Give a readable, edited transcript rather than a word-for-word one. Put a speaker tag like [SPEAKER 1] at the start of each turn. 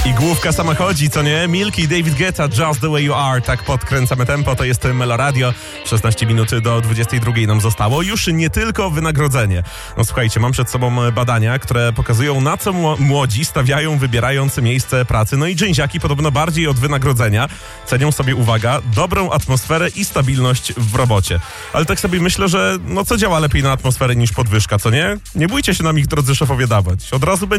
[SPEAKER 1] I główka sama chodzi, co nie? Milky i David Guetta, Just the Way You Are. Tak podkręcamy tempo, to jest Meloradio. 16 minut do 22 nam zostało. Już nie tylko wynagrodzenie. No słuchajcie, mam przed sobą badania, które pokazują, na co młodzi stawiają, wybierając miejsce pracy. No i dżinsiaki podobno bardziej od wynagrodzenia cenią sobie, uwaga, dobrą atmosferę i stabilność w robocie. Ale tak sobie myślę, że co działa lepiej na atmosferę niż podwyżka, co nie? Nie bójcie się nam ich, drodzy szefowie, dawać. Od razu